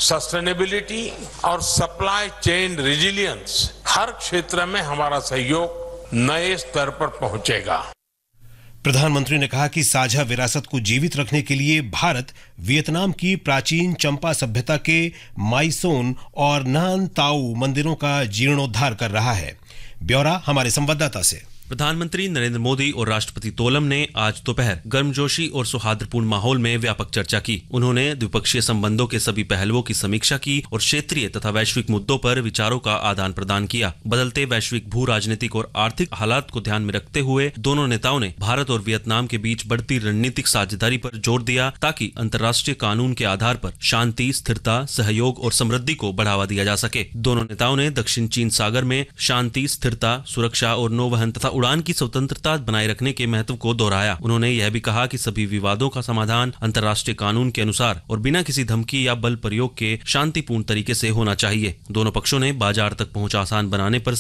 Sustainability और supply chain resilience हर क्षेत्र में हमारा सहयोग नए स्तर पर पहुंचेगा। प्रधानमंत्री ने कहा कि साझा विरासत को जीवित रखने के लिए भारत वियतनाम की प्राचीन चंपा सभ्यता के माइसोन और नान ताऊ मंदिरों का जीर्णोद्धार कर रहा है। ब्यौरा हमारे संवाददाता से। प्रधानमंत्री नरेंद्र मोदी और राष्ट्रपति तोलम ने आज दोपहर गर्मजोशी और सौहार्दपूर्ण माहौल में व्यापक चर्चा की। उन्होंने द्विपक्षीय संबंधों के सभी पहलुओं की समीक्षा की और क्षेत्रीय तथा वैश्विक मुद्दों पर विचारों का आदान प्रदान किया। बदलते वैश्विक भू राजनीतिक और आर्थिक हालात को ध्यान में रखते हुए दोनों नेताओं ने भारत और वियतनाम के बीच बढ़ती रणनीतिक साझेदारी पर जोर दिया ताकि अंतर्राष्ट्रीय कानून के आधार पर शांति, स्थिरता, सहयोग और समृद्धि को बढ़ावा दिया जा सके। दोनों नेताओं ने दक्षिण चीन सागर में शांति, स्थिरता, सुरक्षा और नौवहन तथा उड़ान की स्वतंत्रता बनाए रखने के महत्व को दोहराया। उन्होंने यह भी कहा कि सभी विवादों का समाधान अंतर्राष्ट्रीय कानून के अनुसार और बिना किसी धमकी या बल प्रयोग के शांतिपूर्ण तरीके से होना चाहिए। दोनों पक्षों ने बाजार तक पहुंच आसान बनाने पर